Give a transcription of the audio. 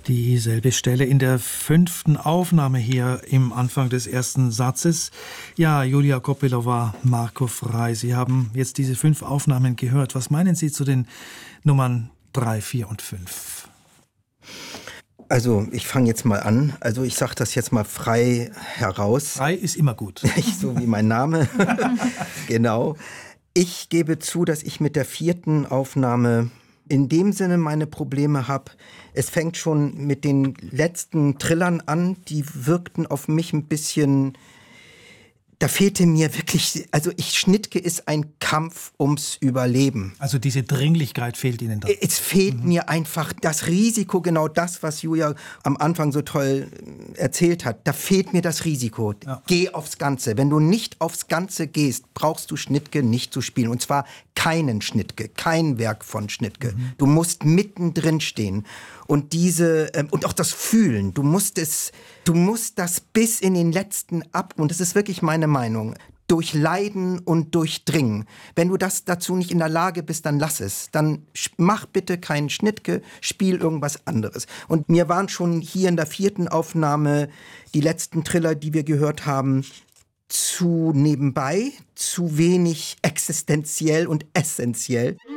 Dieselbe Stelle in der 5. Aufnahme hier im Anfang des ersten Satzes. Ja, Julia Kopylova, Marco Frey, Sie haben jetzt diese 5 Aufnahmen gehört. Was meinen Sie zu den Nummern 3, 4 und 5? Also ich fange jetzt mal an. Also ich sage das jetzt mal frei heraus. Frei ist immer gut. So wie mein Name. Genau. Ich gebe zu, dass ich mit der 4. Aufnahme in dem Sinne meine Probleme habe. Es fängt schon mit den letzten Trillern an. Die wirkten auf mich ein bisschen... Da fehlte mir wirklich, also Schnittke ist ein Kampf ums Überleben. Also diese Dringlichkeit fehlt Ihnen da? Es fehlt mir einfach das Risiko, genau das, was Julia am Anfang so toll erzählt hat. Da fehlt mir das Risiko. Ja. Geh aufs Ganze. Wenn du nicht aufs Ganze gehst, brauchst du Schnittke nicht zu spielen. Und zwar keinen Schnittke, kein Werk von Schnittke. Du musst mittendrin stehen. Und und auch das Fühlen. Du musst das bis in den letzten und das ist wirklich meine Meinung, durchleiden und durchdringen. Wenn du dazu nicht in der Lage bist, dann lass es. Dann mach bitte keinen Schnittke, spiel irgendwas anderes. Und mir waren schon hier in der 4. Aufnahme die letzten Triller, die wir gehört haben, zu nebenbei, zu wenig existenziell und essentiell.